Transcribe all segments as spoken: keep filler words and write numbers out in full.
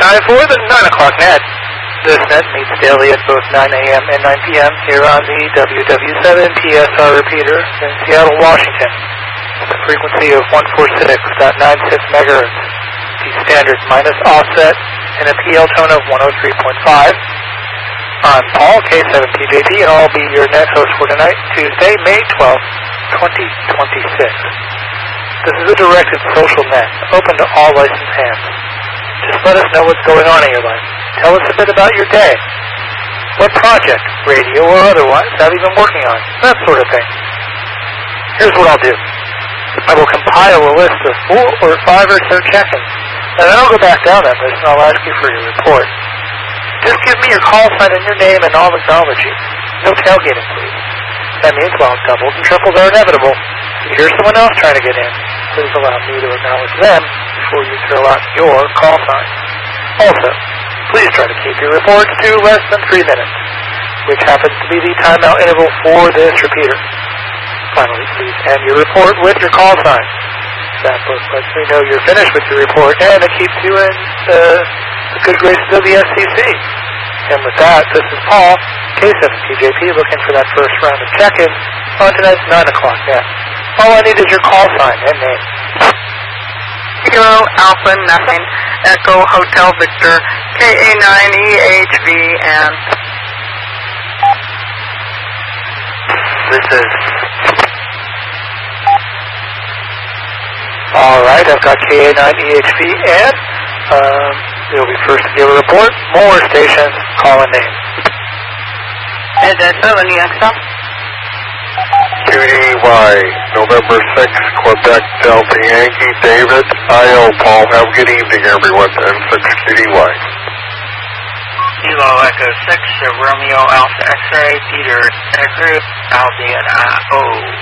time for the nine o'clock net. This net meets daily at both nine a m and nine p m here on the W W seven P S R repeater in Seattle, Washington. With a frequency of one forty-six point nine six megahertz, the standard minus offset, and a P L tone of one oh three point five. I'm Paul, K seven P J P, and I'll be your net host for tonight, Tuesday, May twelfth, twenty twenty-six. This is a directed social net, open to all licensed hands. Just let us know what's going on in your life. Tell us a bit about your day. What project, radio or otherwise, have you been working on? That sort of thing. Here's what I'll do. I will compile a list of four or five or so check-ins, and then I'll go back down that list and I'll ask you for your report. Just give me your call sign and your name and I'll acknowledge you. No tailgating, please. That means while doubles and triples are inevitable, if you hear someone else trying to get in, please allow me to acknowledge them before you throw out your call sign. Also, please try to keep your reports to less than three minutes, which happens to be the timeout interval for this repeater. Finally, please end your report with your call sign. That both lets me know you're finished with your report, and it keeps you in uh, the good graces of the S C C. And with that, this is Paul, K seven P J P, looking for that first round of check-ins on tonight's nine o'clock net. All I need is your call sign and name. Kilo Alpha nine Echo Hotel Victor K A nine E H V and this is alright, I've got K A nine E H V and um, you'll be first to give a report. More stations, call and name. Ed seven E X M Q D Y November sixth Quebec Delta Yankee David I O Paul. Have a good evening everyone. M six Q D Y. Kilo Echo six Romeo Alpha X-Ray Peter Ed Group Albion I O.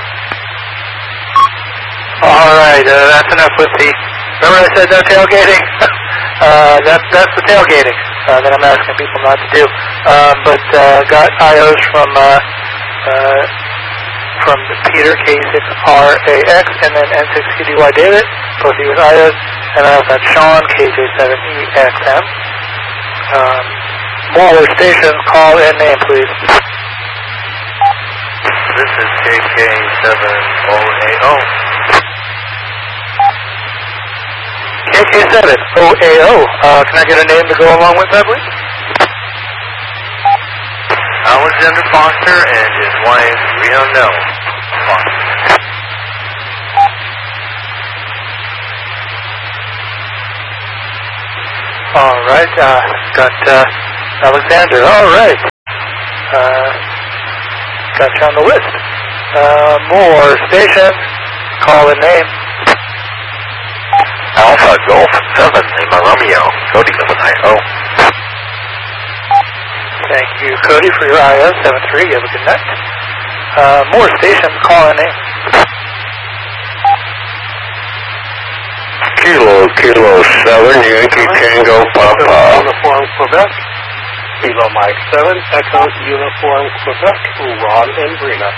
Alright, uh, that's enough with the, remember I said no tailgating? uh, that's, that's the tailgating uh, that I'm asking people not to do. Uh, but uh, got I Os from uh, uh, from Peter K six R A X and then N six Q D Y David, both of you with I Os, and I also got Sean K J seven E X M. Um, more stations, call and name please. This is K K seven O A O. K K seven O A O. Uh, can I get a name to go along with that, please? Alexander Foster and his wife, Rhiannon Foster. Alright, uh, got uh, Alexander. Alright. Uh, got you on the list. Uh, more stations, call and name. Alpha Golf seven Lima Romeo, Cody seven I O. Thank you, Cody, for your I O seven three. You have a good night. Uh, more stations, call and name. Kilo Kilo seven Yankee Tango Papa. Uniform Quebec. Kilo Mike seven Echo Uniform Quebec. Ron and Brina.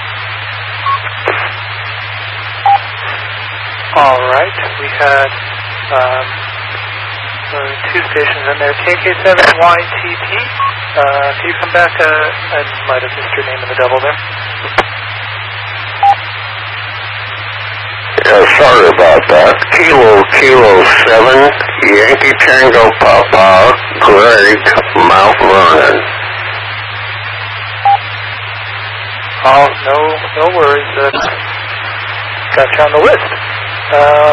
Alright, we had um, uh, two stations in there. K K seven Y T T. Uh, can you come back? Uh, I might have missed your name in the double there. Yeah, sorry about that. Kilo Kilo seven Yankee Tango Papa Greg Mount Vernon. Oh, no, no worries. Uh, got you on the list. Uh,